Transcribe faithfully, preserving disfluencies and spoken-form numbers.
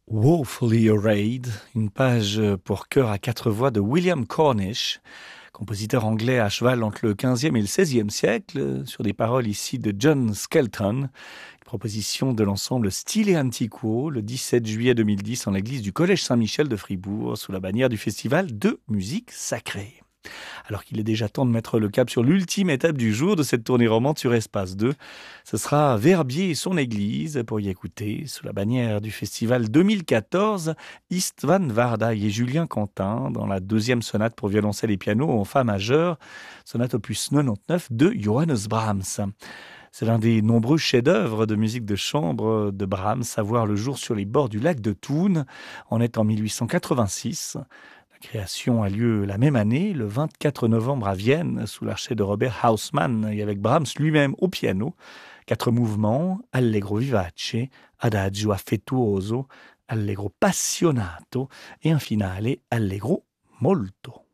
Woefully Arrayed, une page pour chœur à quatre voix de William Cornish, compositeur anglais à cheval entre le quinzième et le seizième siècle, sur des paroles ici de John Skelton, proposition de l'ensemble Stile Antiquo, le dix-sept juillet deux mille dix en l'église du Collège Saint-Michel de Fribourg, sous la bannière du festival de musique sacrée. Alors qu'il est déjà temps de mettre le cap sur l'ultime étape du jour de cette tournée romande sur Espace deux, ce sera Verbier et son église pour y écouter, sous la bannière du festival deux mille quatorze, Istvan Vardai et Julien Quentin dans la deuxième sonate pour violoncelle et piano en fa majeur, sonate opus quatre-vingt-dix-neuf de Johannes Brahms. C'est l'un des nombreux chefs-d'œuvre de musique de chambre de Brahms à voir le jour sur les bords du lac de Thun. On est en mille huit cent quatre-vingt-six. La création a lieu la même année, le vingt-quatre novembre à Vienne, sous l'archet de Robert Hausmann et avec Brahms lui-même au piano. Quatre mouvements, Allegro vivace, Adagio affettuoso, Allegro passionato et un finale, Allegro molto.